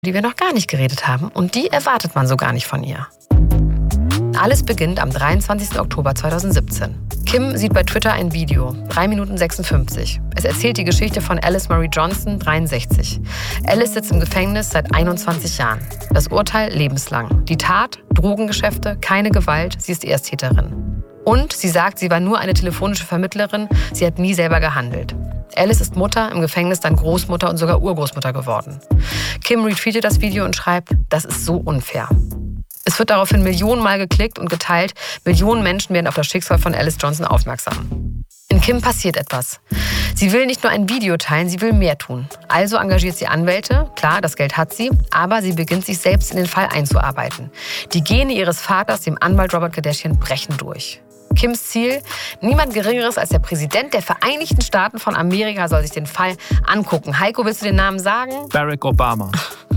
die wir noch gar nicht geredet haben. Und die erwartet man so gar nicht von ihr. Alles beginnt am 23. Oktober 2017. Kim sieht bei Twitter ein Video, 3 Minuten 56. Es erzählt die Geschichte von Alice Marie Johnson, 63. Alice sitzt im Gefängnis seit 21 Jahren. Das Urteil lebenslang. Die Tat, Drogengeschäfte, keine Gewalt, sie ist Ersttäterin. Und sie sagt, sie war nur eine telefonische Vermittlerin, sie hat nie selber gehandelt. Alice ist Mutter, im Gefängnis dann Großmutter und sogar Urgroßmutter geworden. Kim retweetet das Video und schreibt, das ist so unfair. Es wird daraufhin Millionenmal geklickt und geteilt. Millionen Menschen werden auf das Schicksal von Alice Johnson aufmerksam. In Kim passiert etwas. Sie will nicht nur ein Video teilen, sie will mehr tun. Also engagiert sie Anwälte. Klar, das Geld hat sie. Aber sie beginnt sich selbst in den Fall einzuarbeiten. Die Gene ihres Vaters, dem Anwalt Robert Kardashian, brechen durch. Kims Ziel? Niemand Geringeres als der Präsident der Vereinigten Staaten von Amerika soll sich den Fall angucken. Heiko, willst du den Namen sagen? Barack Obama.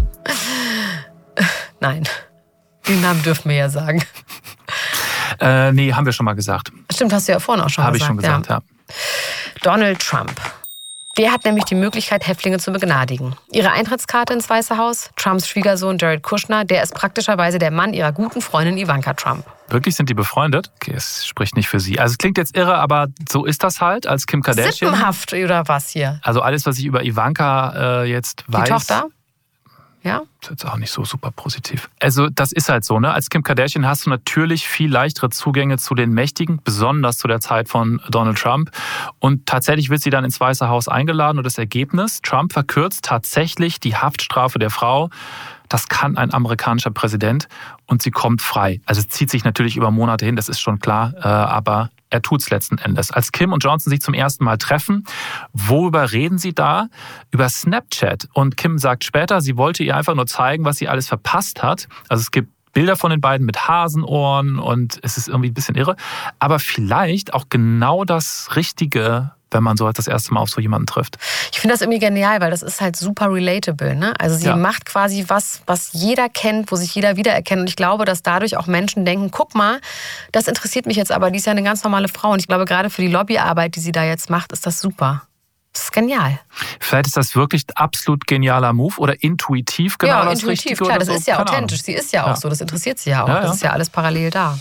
Nein, den Namen dürfen wir ja sagen. Nee, haben wir schon mal gesagt. Stimmt, hast du ja vorhin auch schon gesagt. Habe ich schon gesagt, ja. Donald Trump. Der hat nämlich die Möglichkeit, Häftlinge zu begnadigen. Ihre Eintrittskarte ins Weiße Haus, Trumps Schwiegersohn Jared Kushner, der ist praktischerweise der Mann ihrer guten Freundin Ivanka Trump. Wirklich, sind die befreundet? Okay, es spricht nicht für sie. Also es klingt jetzt irre, aber so ist das halt als Kim Kardashian. Sippenhaft oder was hier? Also alles, was ich über Ivanka jetzt weiß. Die Tochter? Ja? Das ist jetzt auch nicht so super positiv. Also das ist halt so, ne? Als Kim Kardashian hast du natürlich viel leichtere Zugänge zu den Mächtigen, besonders zu der Zeit von Donald Trump. Und tatsächlich wird sie dann ins Weiße Haus eingeladen und das Ergebnis, Trump verkürzt tatsächlich die Haftstrafe der Frau. Das kann ein amerikanischer Präsident und sie kommt frei. Also es zieht sich natürlich über Monate hin, das ist schon klar, aber er tut's letzten Endes. Als Kim und Johnson sich zum ersten Mal treffen, worüber reden sie da? Über Snapchat. Und Kim sagt später, sie wollte ihr einfach nur zeigen, was sie alles verpasst hat. Also es gibt Bilder von den beiden mit Hasenohren und es ist irgendwie ein bisschen irre. Aber vielleicht auch genau das Richtige, wenn man so das erste Mal auf so jemanden trifft. Ich finde das irgendwie genial, weil das ist halt super relatable, ne? Also sie macht quasi was jeder kennt, wo sich jeder wiedererkennt. Und ich glaube, dass dadurch auch Menschen denken, guck mal, das interessiert mich jetzt aber, die ist ja eine ganz normale Frau. Und ich glaube, gerade für die Lobbyarbeit, die sie da jetzt macht, ist das super. Das ist genial. Vielleicht ist das wirklich absolut genialer Move oder intuitiv genau das intuitiv, Richtige. Klar, oder das so. ist ja Keine authentisch. Ahnung. Sie ist ja auch so, das interessiert sie ja auch. Das ist ja alles parallel da.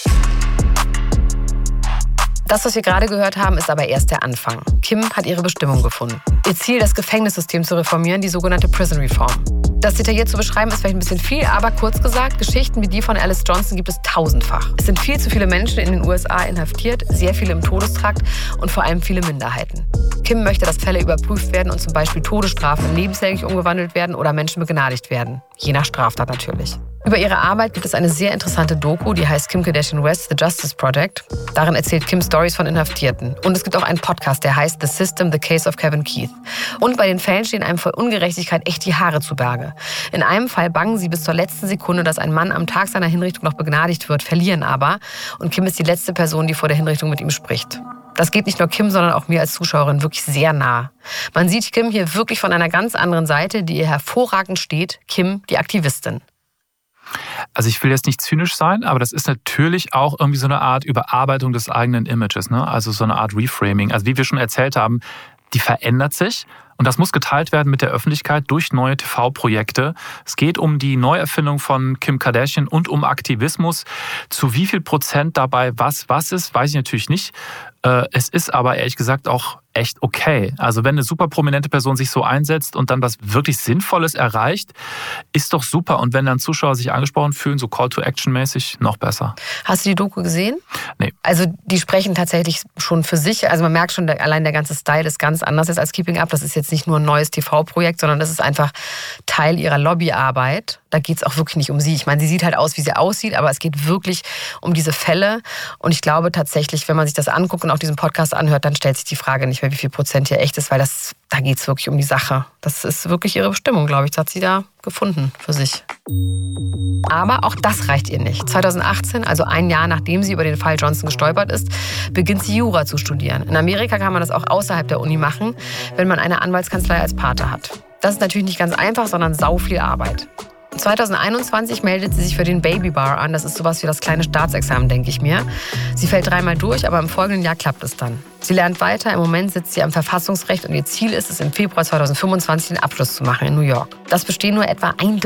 Das, was wir gerade gehört haben, ist aber erst der Anfang. Kim hat ihre Bestimmung gefunden. Ihr Ziel, das Gefängnissystem zu reformieren, die sogenannte Prison Reform. Das detailliert zu beschreiben, ist vielleicht ein bisschen viel, aber kurz gesagt, Geschichten wie die von Alice Johnson gibt es tausendfach. Es sind viel zu viele Menschen in den USA inhaftiert, sehr viele im Todestrakt und vor allem viele Minderheiten. Kim möchte, dass Fälle überprüft werden und zum Beispiel Todesstrafen lebenslänglich umgewandelt werden oder Menschen begnadigt werden. Je nach Straftat natürlich. Über ihre Arbeit gibt es eine sehr interessante Doku, die heißt Kim Kardashian West, The Justice Project. Darin erzählt Kim Stories von Inhaftierten. Und es gibt auch einen Podcast, der heißt The System, The Case of Kevin Keith. Und bei den Fällen stehen einem vor Ungerechtigkeit echt die Haare zu Berge. In einem Fall bangen sie bis zur letzten Sekunde, dass ein Mann am Tag seiner Hinrichtung noch begnadigt wird, verlieren aber. Und Kim ist die letzte Person, die vor der Hinrichtung mit ihm spricht. Das geht nicht nur Kim, sondern auch mir als Zuschauerin wirklich sehr nah. Man sieht Kim hier wirklich von einer ganz anderen Seite, die ihr hervorragend steht. Kim, die Aktivistin. Also ich will jetzt nicht zynisch sein, aber das ist natürlich auch irgendwie so eine Art Überarbeitung des eigenen Images, ne? Also so eine Art Reframing. Also wie wir schon erzählt haben, die verändert sich und das muss geteilt werden mit der Öffentlichkeit durch neue TV-Projekte. Es geht um die Neuerfindung von Kim Kardashian und um Aktivismus. Zu wie viel Prozent dabei was ist, weiß ich natürlich nicht. Es ist aber ehrlich gesagt auch echt okay. Also wenn eine super prominente Person sich so einsetzt und dann was wirklich Sinnvolles erreicht, ist doch super. Und wenn dann Zuschauer sich angesprochen fühlen, so Call-to-Action-mäßig, noch besser. Hast du die Doku gesehen? Nee. Also die sprechen tatsächlich schon für sich. Also man merkt schon, allein der ganze Style ist ganz anders als Keeping Up. Das ist jetzt nicht nur ein neues TV-Projekt, sondern das ist einfach Teil ihrer Lobbyarbeit. Da geht es auch wirklich nicht um sie. Ich meine, sie sieht halt aus, wie sie aussieht, aber es geht wirklich um diese Fälle. Und ich glaube tatsächlich, wenn man sich das anguckt und auch diesen Podcast anhört, dann stellt sich die Frage nicht mehr, wie viel Prozent hier echt ist, weil da geht es wirklich um die Sache. Das ist wirklich ihre Bestimmung, glaube ich. Das hat sie da gefunden für sich. Aber auch das reicht ihr nicht. 2018, also ein Jahr nachdem sie über den Fall Johnson gestolpert ist, beginnt sie Jura zu studieren. In Amerika kann man das auch außerhalb der Uni machen, wenn man eine Anwaltskanzlei als Pate hat. Das ist natürlich nicht ganz einfach, sondern sau viel Arbeit. 2021 meldet sie sich für den Baby Bar an. Das ist sowas wie das kleine Staatsexamen, denke ich mir. Sie fällt 3-mal durch, aber im folgenden Jahr klappt es dann. Sie lernt weiter. Im Moment sitzt sie am Verfassungsrecht und ihr Ziel ist es, im Februar 2025 den Abschluss zu machen in New York. Das bestehen nur etwa 1/3